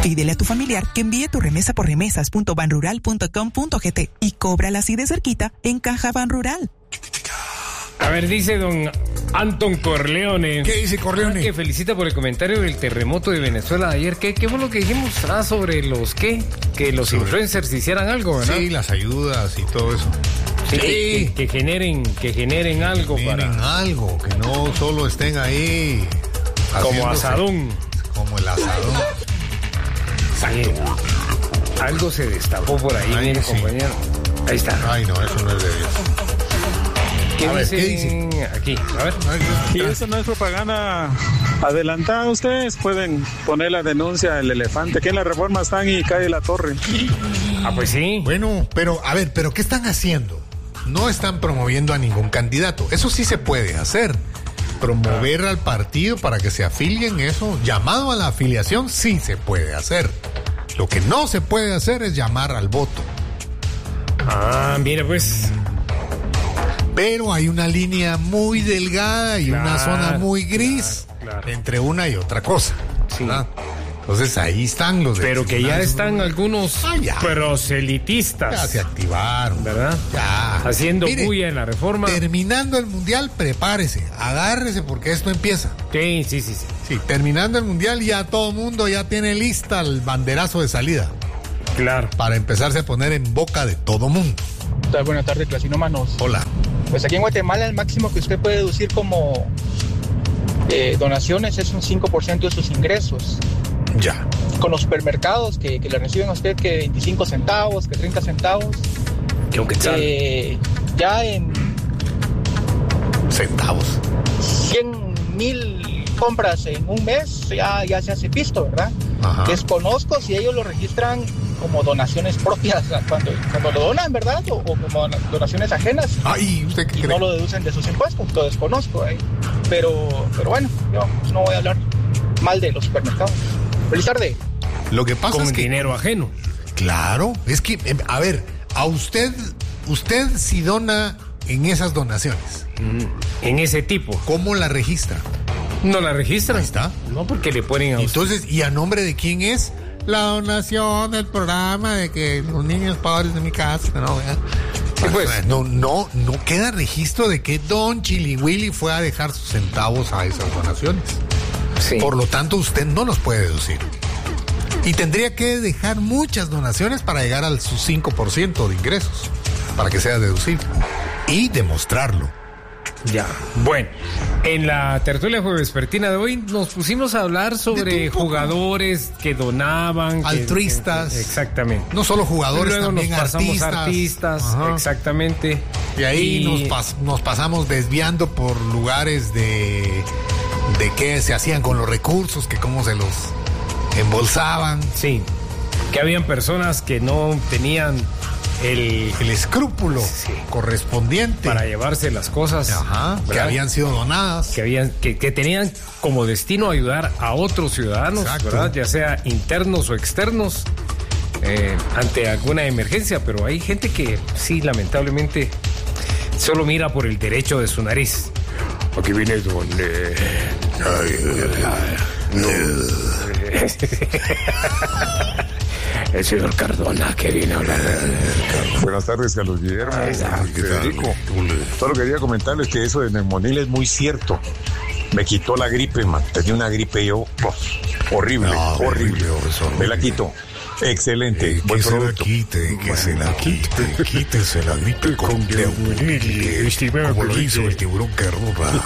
Pídele a tu familiar que envíe tu remesa por remesas.banrural.com.gt y cóbrala así de cerquita en Caja Banrural. A ver, dice don Anton Corleone. ¿Qué dice Corleone? Que felicita por el comentario del terremoto de Venezuela de ayer. ¿Qué fue lo que dijimos? Sobre los que los influencers hicieran algo, ¿verdad? Sí, las ayudas y todo eso. Sí. Que generen algo. Generen algo, que no solo estén ahí. Como asadón. Como el asadón. Sí. Algo se destapó por ahí, mire, sí, compañero. Ahí está. Ay, no, eso no es de Dios. ¿Qué dice? Aquí, a ver. Y eso no es propaganda adelantada. Ustedes pueden poner la denuncia del elefante. Aquí en la Reforma están y cae la torre. Ah, pues sí. Bueno, pero ¿qué están haciendo? No están promoviendo a ningún candidato. Eso sí se puede hacer. Promover al partido para que se afilien, eso, llamado a la afiliación, sí se puede hacer. Lo que no se puede hacer es llamar al voto. Ah, mira, pues. Pero hay una línea muy delgada y una zona muy gris entre una y otra cosa. Sí. ¿Verdad? Entonces ahí están los... Pero que ya están algunos proselitistas. Ya se activaron. ¿Verdad? Ya. Haciendo bulla en la Reforma. Terminando el Mundial, prepárese, agárrese porque esto empieza. Sí. Sí, terminando el Mundial ya todo el mundo ya tiene lista el banderazo de salida. Claro. Para empezarse a poner en boca de todo mundo. Buenas tardes, clasinómanos. Hola. Pues aquí en Guatemala el máximo que usted puede deducir como donaciones es un 5% de sus ingresos. Ya. Con los supermercados que le reciben a usted que 25 centavos, que 30 centavos. Ya en... Centavos. 100,000 compras en un mes ya se hace pisto, ¿verdad? Ajá. Desconozco si ellos lo registran como donaciones propias cuando lo donan, ¿verdad? O como donaciones ajenas. Ay, ¿usted qué cree? No lo deducen de sus impuestos, lo desconozco. Pero bueno, yo no voy a hablar mal de los supermercados. Feliz tarde. Lo que pasa es que... Con dinero ajeno. Claro, es que, a ver, a usted si dona en esas donaciones. En ese tipo. ¿Cómo la registra? No la registran. Ahí está. No, porque le ponen a Entonces, ¿y a nombre de quién es? La donación del programa de que los niños pobres de mi casa, ¿no? Pues, no queda registro de que Don Chili Willy fue a dejar sus centavos a esas donaciones. Sí. Por lo tanto, usted no los puede deducir. Y tendría que dejar muchas donaciones para llegar al su 5% de ingresos, para que sea deducible. Y demostrarlo. Ya. Bueno, en la tertulia juevespertina de hoy nos pusimos a hablar sobre jugadores que donaban. Altruistas. Exactamente. No solo jugadores, luego también nos pasamos artistas. Ajá. Exactamente. Y ahí nos pasamos desviando por lugares de qué se hacían con los recursos, que cómo se los embolsaban. Sí. Que habían personas que no tenían el escrúpulo correspondiente para llevarse las cosas. Ajá, que habían sido donadas, que tenían como destino ayudar a otros ciudadanos. Exacto. ¿Verdad? Ya sea internos o externos, ante alguna emergencia, pero hay gente que sí, lamentablemente solo mira por el derecho de su nariz. Aquí viene donde el señor Cardona, que viene a hablar. Buenas tardes, Carlos Guillermo. Federico. Solo quería comentarles que eso de neumonil es muy cierto. Me quitó la gripe, man. Tenía una gripe yo, horrible. Me la quito. Excelente. Que se la quite, quítese la gripe con neumonil, como lo hizo el tiburón que roba.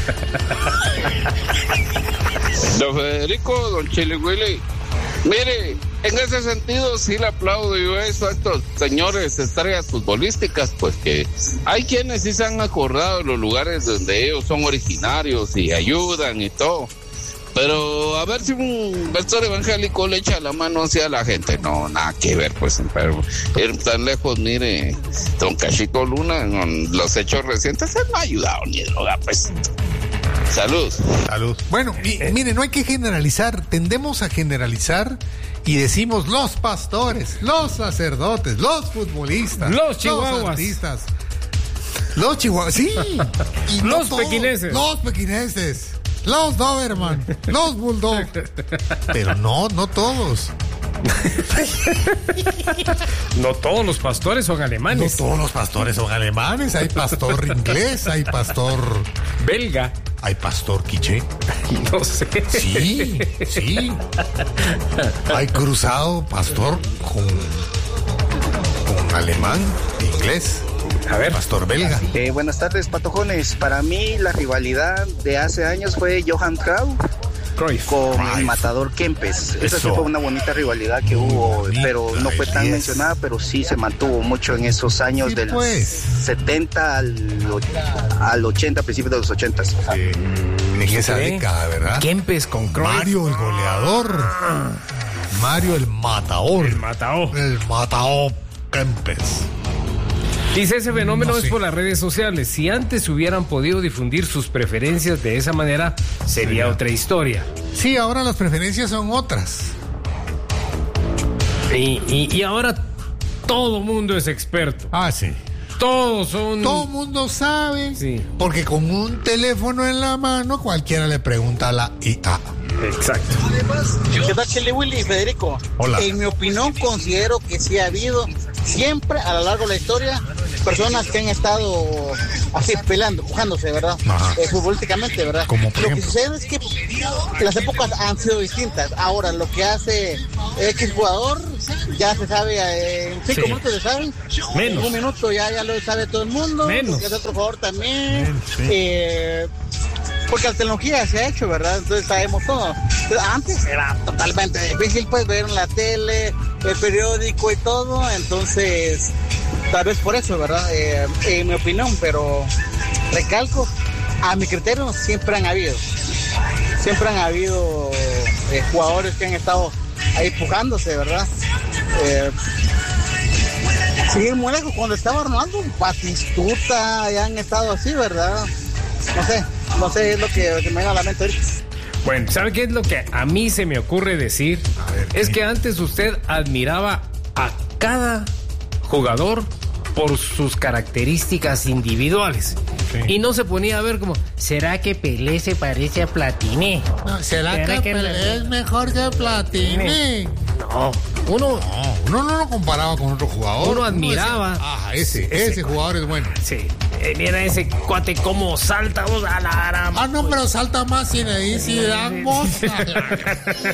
Don Federico, don Chili Willy, mire, en ese sentido sí le aplaudo yo eso a estos señores estrellas futbolísticas, pues que hay quienes sí se han acordado de los lugares donde ellos son originarios y ayudan y todo. Pero a ver si un pastor evangélico le echa la mano hacia la gente. No, nada que ver, pues, pero ir tan lejos, mire, don Cachito Luna, en los hechos recientes, él no ha ayudado ni droga, pues. Salud. Bueno, mire, no hay que generalizar, tendemos a generalizar y decimos los pastores, los sacerdotes, los futbolistas, los chihuahuas, los artistas, los chihuahuas, sí, y los pequineses, los Doberman, los Bulldog, pero no todos. No todos los pastores son No alemanes. todos los pastores son alemanes. Hay pastor inglés, hay pastor... Belga. Hay pastor quiché. No sé. Sí. Hay cruzado pastor con alemán, inglés. A ver. Pastor belga. Buenas tardes, patojones. Para mí la rivalidad de hace años fue Johan Cruyff. con el matador Kempes. Esa sí Eso. fue una bonita rivalidad que hubo, bonita, pero no fue tan 10. mencionada, pero sí se mantuvo mucho en esos años Sí, del pues. 70 al 80, principios de los 80. En esa ¿Qué? década, ¿verdad? Kempes con Cruyff. Mario el goleador. Mario el matador. El Matao. El matador Kempes. Dice, ese fenómeno No es sé. por las redes sociales. Si antes hubieran podido difundir sus preferencias de esa manera, sería otra historia. Sí, ahora las preferencias son otras. Y ahora todo mundo es experto. Ah, sí. Todos son... Todo mundo sabe. Sí. Porque con un teléfono en la mano, cualquiera le pregunta a la IA. Exacto. ¿Qué tal, Chile Willy y Federico? Hola. En mi opinión, considero que sí ha habido siempre a lo largo de la historia personas que han estado así peleando, pujándose, ¿verdad? Ajá. Futbolísticamente, ¿verdad? Como por lo que ejemplo. sucede es que las épocas han sido distintas. Ahora, lo que hace X jugador ya se sabe en 5 Sí. minutos, se sabe. Menos. En un minuto ya lo sabe todo el mundo. Menos. Lo que hace otro jugador también. Sí. Porque la tecnología se ha hecho, ¿verdad? Entonces sabemos todo. Pero antes era totalmente difícil, pues, ver en la tele, el periódico y todo. Entonces, tal vez por eso, ¿verdad? En mi opinión, pero recalco, a mi criterio siempre han habido. Siempre han habido jugadores que han estado ahí pujándose, ¿verdad? Siguen muy lejos. Cuando estaba Ronaldo, Batistuta, ya han estado así, ¿verdad? No sé, es lo que me viene a la mente ahorita. Bueno, ¿sabe qué es lo que a mí se me ocurre decir? A ver, Es ¿qué? que antes usted admiraba a cada jugador por sus características individuales. Sí. Y no se ponía a ver como, ¿será que Pelé se parece a Platini? ¿Será que Pelé es mejor que Platini? No, uno... No, uno no lo comparaba con otro jugador. Uno admiraba. Decía, ese jugador es bueno. Sí, mira ese cuate cómo salta, vos, a la gran... Ah, no, pero salta más Zinedine Zidane, vos.